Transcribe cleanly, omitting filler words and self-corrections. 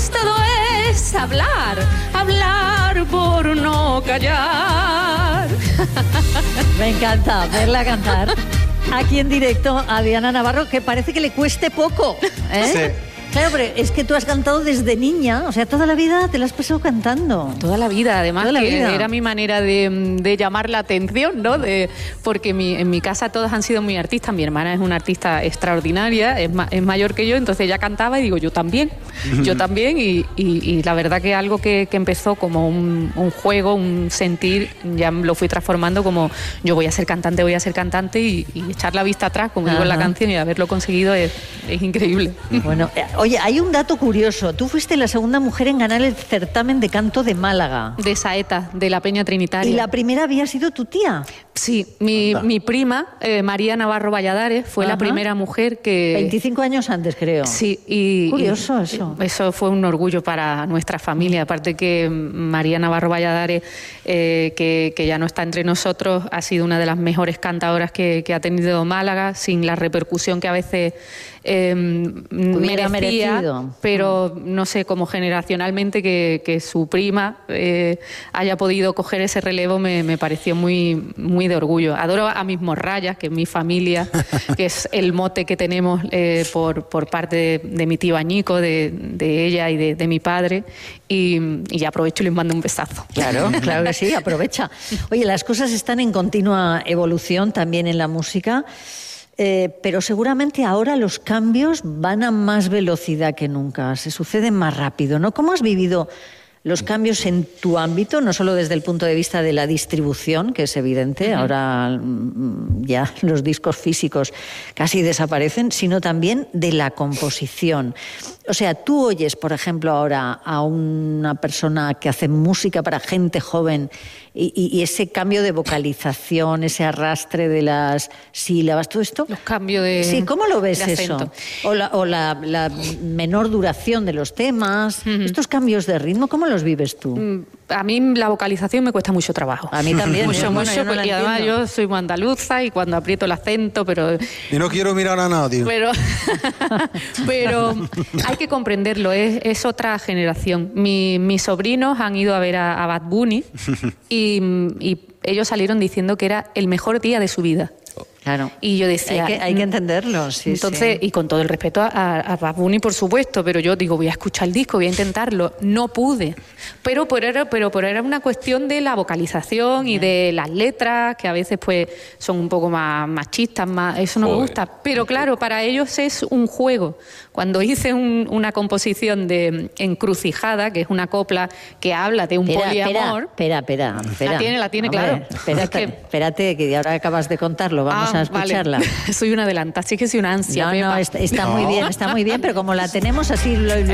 todo es hablar, hablar por no callar. Me encanta verla cantar aquí en directo a Diana Navarro, que parece que le cueste poco, ¿eh? Sí. Claro, pero es que tú has cantado desde niña, o sea, toda la vida te la has pasado cantando. Toda la vida, además, Toda la que vida. era mi manera de llamar la atención, ¿no? Porque en mi casa todos han sido muy artistas. Mi hermana es una artista extraordinaria, es mayor que yo, entonces ella cantaba y digo, yo también, y la verdad que algo que empezó como un juego, un sentir, ya lo fui transformando como yo voy a ser cantante y echar la vista atrás, como digo en la canción, y haberlo conseguido es increíble. Bueno, oye, hay un dato curioso. Tú fuiste la segunda mujer en ganar el certamen de canto de Málaga. De Saeta, de la Peña Trinitaria. Y la primera había sido tu tía. Sí, mi prima, María Navarro Valladares, fue la primera mujer que... 25 años antes, creo. Sí, y... Curioso eso. Eso fue un orgullo para nuestra familia. Aparte que María Navarro Valladares, que ya no está entre nosotros, ha sido una de las mejores cantadoras que ha tenido Málaga, sin la repercusión que a veces Hubiera merecido. Pero no sé, como generacionalmente que su prima haya podido coger ese relevo me pareció muy, muy de orgullo. Adoro a mis morrayas, que es mi familia, que es el mote que tenemos por parte de mi tío Añico, de ella y de mi padre, y aprovecho y les mando un besazo. Claro, claro que sí, aprovecha. Oye, las cosas están en continua evolución también en la música. Pero seguramente ahora los cambios van a más velocidad que nunca, se suceden más rápido, ¿no? ¿Cómo has vivido los cambios en tu ámbito, no solo desde el punto de vista de la distribución, que es evidente, ahora ya los discos físicos casi desaparecen, sino también de la composición? O sea, tú oyes, por ejemplo, ahora a una persona que hace música para gente joven y ese cambio de vocalización, ese arrastre de las sílabas, todo esto. Los cambios de... Sí, ¿cómo lo ves de eso? acento. O la menor duración de los temas, estos cambios de ritmo, ¿cómo los vives tú? A mí la vocalización me cuesta mucho trabajo. A mí también. Mucho, Bueno, yo no la y además entiendo. yo soy muy andaluza y cuando aprieto el acento, pero Y no quiero mirar a nadie. pero hay que comprenderlo, es otra generación. Mis sobrinos han ido a ver a Bad Bunny y ellos salieron diciendo que era el mejor día de su vida. Claro. Y yo decía... Hay que entenderlo, sí. Entonces, sí. y con todo el respeto a Bad Bunny, por supuesto, pero yo digo, voy a escuchar el disco, voy a intentarlo. No pude. Pero era una cuestión de la vocalización y de las letras, que a veces pues son un poco más machistas, eso no me gusta. Pero claro, para ellos es un juego. Cuando hice una composición de Encrucijada, que es una copla que habla de un poliamor... Espera. La tiene, Hombre, claro. Espérate, que ahora acabas de contarlo, vamos a escucharla. Vale. Soy una adelanta, sí que soy una ansia. No, está muy bien, pero como la tenemos así, lo